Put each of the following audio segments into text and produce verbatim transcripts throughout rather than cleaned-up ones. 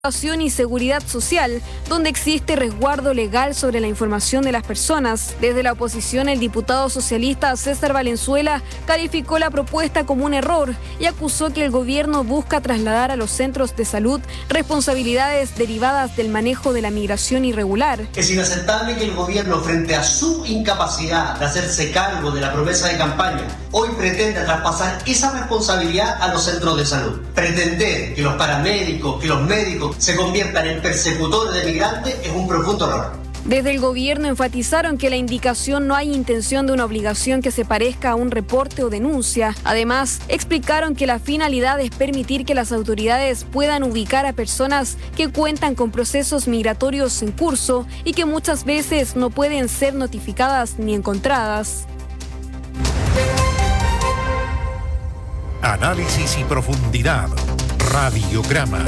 y seguridad social, donde existe resguardo legal sobre la información de las personas. Desde la oposición, el diputado socialista César Valenzuela calificó la propuesta como un error y acusó que el gobierno busca trasladar a los centros de salud responsabilidades derivadas del manejo de la migración irregular. Es inaceptable que el gobierno, frente a su incapacidad de hacerse cargo de la promesa de campaña, hoy pretenda traspasar esa responsabilidad a los centros de salud. Pretender que los paramédicos, que los médicos se conviertan en persecutores de migrantes es un profundo error. Desde el gobierno enfatizaron que la indicación no hay intención de una obligación que se parezca a un reporte o denuncia. Además, explicaron que la finalidad es permitir que las autoridades puedan ubicar a personas que cuentan con procesos migratorios en curso y que muchas veces no pueden ser notificadas ni encontradas. Análisis y profundidad. Radiograma.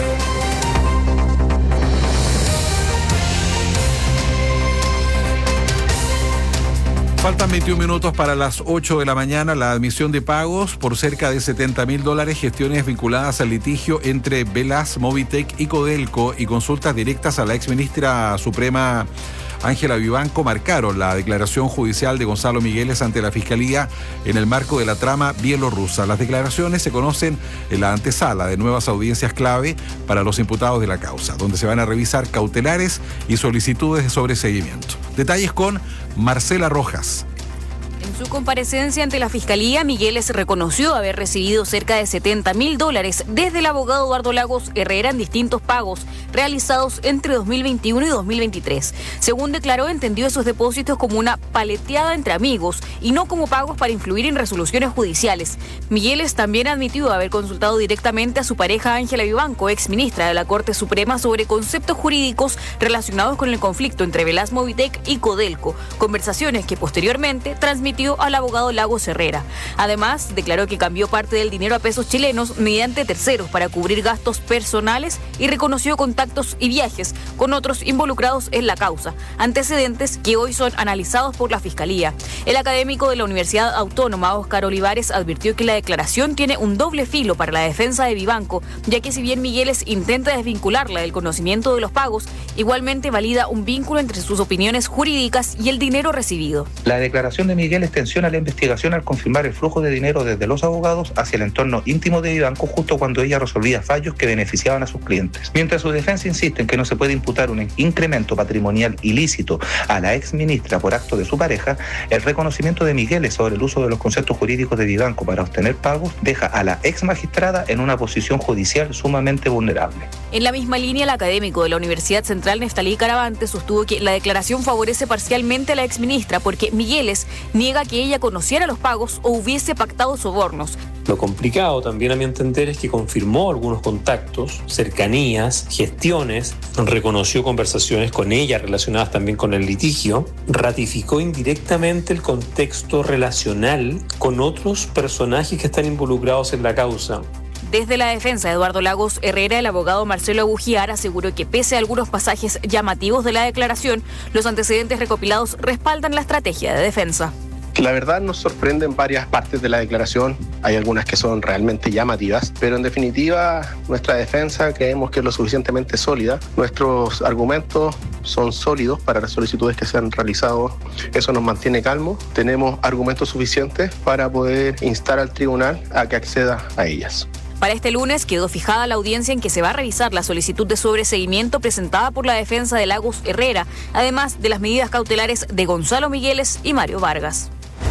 Faltan veintiún minutos para las ocho de la mañana. La admisión de pagos por cerca de setenta mil dólares, gestiones vinculadas al litigio entre Velas, Movitech y Codelco y consultas directas a la exministra suprema Ángela Vivanco marcaron la declaración judicial de Gonzalo Migueles ante la Fiscalía en el marco de la trama bielorrusa. Las declaraciones se conocen en la antesala de nuevas audiencias clave para los imputados de la causa, donde se van a revisar cautelares y solicitudes de sobreseguimiento. Detalles con Marcela Rojas. En su comparecencia ante la Fiscalía, Migueles reconoció haber recibido cerca de setenta mil dólares desde el abogado Eduardo Lagos Herrera en distintos pagos realizados entre dos mil veintiuno y dos mil veintitrés. Según declaró, entendió esos depósitos como una paleteada entre amigos y no como pagos para influir en resoluciones judiciales. Migueles también admitió haber consultado directamente a su pareja Ángela Vivanco, exministra de la Corte Suprema, sobre conceptos jurídicos relacionados con el conflicto entre Velas Movitech y Codelco, conversaciones que posteriormente transmitió al abogado Lagos Herrera. Además, declaró que cambió parte del dinero a pesos chilenos mediante terceros para cubrir gastos personales y reconoció contactos y viajes con otros involucrados en la causa, antecedentes que hoy son analizados por la Fiscalía. El académico de la Universidad Autónoma, Óscar Olivares, advirtió que la declaración tiene un doble filo para la defensa de Vivanco, ya que si bien Migueles intenta desvincularla del conocimiento de los pagos, igualmente valida un vínculo entre sus opiniones jurídicas y el dinero recibido. La declaración de Migueles tensiona la investigación al confirmar el flujo de dinero desde los abogados hacia el entorno íntimo de Vivanco justo cuando ella resolvía fallos que beneficiaban a sus clientes. Mientras su defensa insiste en que no se puede imputar un incremento patrimonial ilícito a la exministra por acto de su pareja, el reconocimiento de Migueles sobre el uso de los conceptos jurídicos de Vivanco para obtener pagos deja a la ex magistrada en una posición judicial sumamente vulnerable. En la misma línea, el académico de la Universidad Central, Neftalí Caravante, sostuvo que la declaración favorece parcialmente a la exministra porque Migueles niega que ella conociera los pagos o hubiese pactado sobornos. Lo complicado también, a mi entender, es que confirmó algunos contactos, cercanías, gestiones, reconoció conversaciones con ella relacionadas también con el litigio, ratificó indirectamente el contexto relacional con otros personajes que están involucrados en la causa. Desde la defensa de Eduardo Lagos Herrera, el abogado Marcelo Agujiar aseguró que pese a algunos pasajes llamativos de la declaración, los antecedentes recopilados respaldan la estrategia de defensa. La verdad nos sorprenden varias partes de la declaración, hay algunas que son realmente llamativas, pero en definitiva nuestra defensa creemos que es lo suficientemente sólida, nuestros argumentos son sólidos para las solicitudes que se han realizado, eso nos mantiene calmos, tenemos argumentos suficientes para poder instar al tribunal a que acceda a ellas. Para este lunes quedó fijada la audiencia en que se va a revisar la solicitud de sobreseguimiento presentada por la defensa de Lagos Herrera, además de las medidas cautelares de Gonzalo Migueles y Mario Vargas.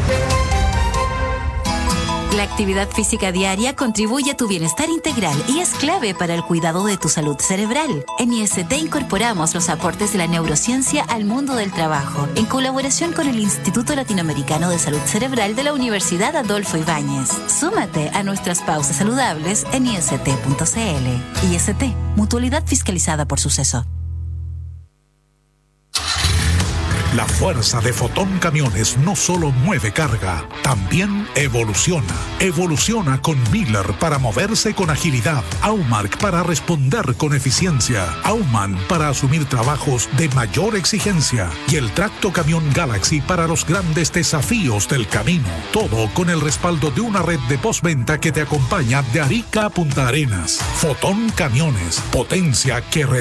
La actividad física diaria contribuye a tu bienestar integral y es clave para el cuidado de tu salud cerebral. En I S T incorporamos los aportes de la neurociencia al mundo del trabajo, en colaboración con el Instituto Latinoamericano de Salud Cerebral de la Universidad Adolfo Ibáñez. Súmate a nuestras pausas saludables en I S T punto C L. I S T, mutualidad fiscalizada por Suceso. La fuerza de Fotón Camiones no solo mueve carga, también evoluciona. Evoluciona con Miller para moverse con agilidad, Aumark para responder con eficiencia, Auman para asumir trabajos de mayor exigencia y el Tracto Camión Galaxy para los grandes desafíos del camino. Todo con el respaldo de una red de postventa que te acompaña de Arica a Punta Arenas. Fotón Camiones, potencia que